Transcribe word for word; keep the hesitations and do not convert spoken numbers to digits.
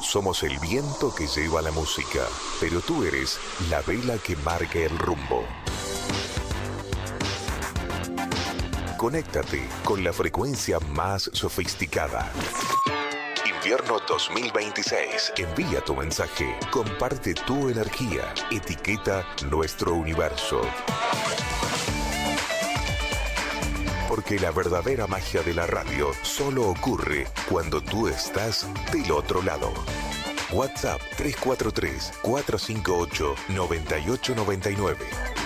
Somos el viento que lleva la música, pero tú eres la vela que marca el rumbo. Conéctate con la frecuencia más sofisticada. Invierno dos mil veintiséis. Envía tu mensaje, comparte tu energía, etiqueta Nuestro Universo. Porque la verdadera magia de la radio solo ocurre cuando tú estás del otro lado. WhatsApp tres cuatro tres, cuatro cinco ocho, nueve ocho nueve nueve.